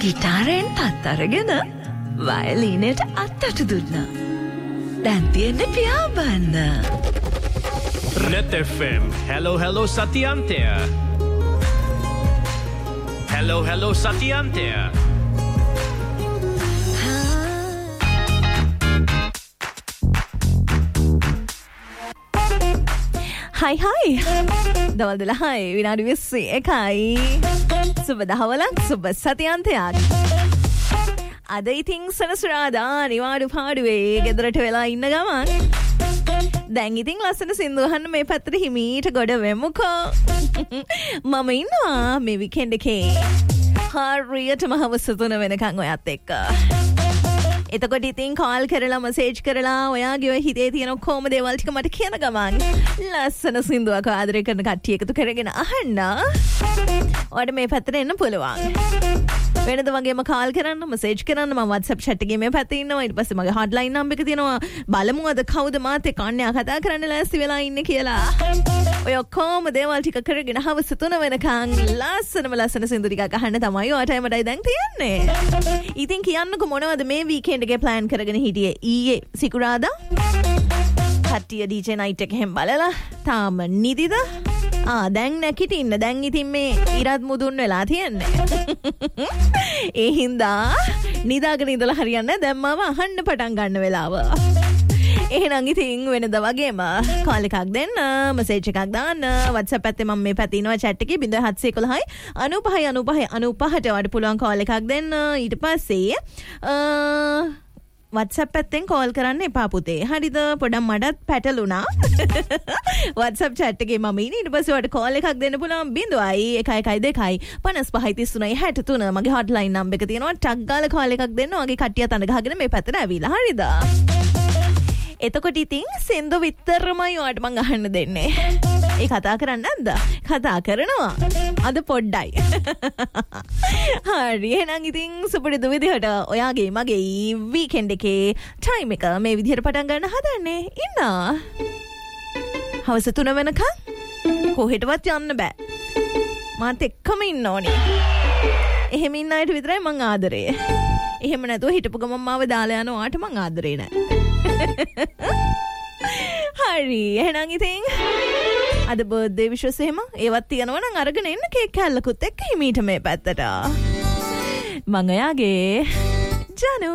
ගිටාරයෙන් තත් අරගෙන වයලීනයට අත්තට දුන්නා. දැන් තියෙන්නේ පියාඹන්න. Net FM. Hello Satyantea. Hello Satyantea. Hi. දවල් 12යි විනාඩි 21යි. සුබ දහවලක් සුබ සතියන්තයක්. අද ඉතින් සනසුරාදා නිවාඩු පාඩුවේ ගෙදරට වෙලා ඉන්න ගමන් දැන් ඉතින් ලස්සන සින්දු අහන්න මේ පැත්තට හිමීට ගොඩ වෙමුකෝ. මම ඉන්නවා මේ වීකෙන්ඩ් එකේ හරියටම හවස 3 වෙනකන් ඔයත් එක්ක. එතකොට ඉතින් කාල් කරලා මැසේජ් කරලා ඔයාගේ හිතේ තියෙන කොහොම දේවල් ටික මට කියන ගමන් ලස්සන සින්දුවක් ආදරය කරන කට්ටිය එකතු කරගෙන අහන්න. ඔයාලට මේ පැත්තට එන්න පුළුවන්. වෙනද වගේම කාල් කරන්න මැසේජ් කරන්න මම WhatsApp chat එකේ මේ පැත්තේ ඉන්නවා. ඊට පස්සේ මගේ hotline number එක තියෙනවා. බලමු අද කවුද මාත් එක්ක අන්‍යයා කතා කරන්න ලෑස්ති වෙලා ඉන්නේ කියලා. ඔය ඔක්කොම දේවල් ටික කරගෙන හවස 3 වෙනකන් ලස්සන සින්දු ටිකක් අහන්න තමයි ඔයාටයි මටයි දැන් තියෙන්නේ. ඉතින් කියන්නකො මොනවද මේ වීකෙන්ඩ් එකේ plan කරගෙන හිටියේ ඊයේ සිකුරාදා? කට්ටිය DJ night එක හැම බලලා තාම නිදිද? දැන් නැගිටින්න. දැන් ඉතින් මේ ඉරත් මුදුන් වෙලා තියෙන්නේ. ඒ හින්දා නිදාගෙන ඉඳලා හරියන්නේ දැන් මම අහන්න පටන් ගන්න වෙලාව. එහෙනම් ඉතින් වෙනද වගේම කාල් එකක් දෙන්න, මැසේජ් එකක් දාන්න. WhatsApp පැත්තේ මම මේ පැත්තේ ඉනවා chat එකේ 0711 95 ඔයාලට පුළුවන් කාල් එකක් දෙන්න. ඊට පස්සේ WhatsApp පැත්තෙන් කෝල් කරන්න එපා පුතේ. හරිද? පොඩක් මඩත් පැටලුණා. WhatsApp chat එකේ මම ඉන්නේ. ඊට පස්සේ ඔයාලට කෝල් එකක් දෙන්න පුළුවන් 0112 55 63 මගේ hotline number එක තියෙනවා. ටක් ගාලා කෝල් එකක් දෙන්න. ඔයාගේ කට්ටිය තන ගහගෙන මේ පැත්තට ඇවිල්ලා. හරිද? එතකොට ඉතින් සින්දු විතරමයි ඔයාලට මං අහන්න දෙන්නේ. ඒ කතා කරන්නේ නැද්ද? කතා කරනවා. අද පොඩ්ඩයි. හරි එහෙනම් ඉතින් සුපුරුදු විදිහට ඔයාගේ මගේ වීකෙන්ඩ් එකේ ටයිම් එක මේ විදිහට පටන් ගන්න හදන්නේ. ඉන්න. හවස 3 වෙනකන් කොහෙටවත් යන්න බෑ. මාත් එක්කම ඉන්න ඕනේ. එහෙම ඉන්න අයට විතරයි මං ආදරේ. එහෙම නැතුව හිටපු ගමන් මාව දාලා යන ඔයාට මං ආදරේ නෑ. හරි එහෙනම් ඉතින් අද බර්ත්ඩේ විශස් එහෙම ඒවත් තියෙනවා නම් අරගෙන එන්න කේක් කැල්ලකුත් එක්ක හිමීට මේ පැත්තට. මං ඔයාගේ ජනු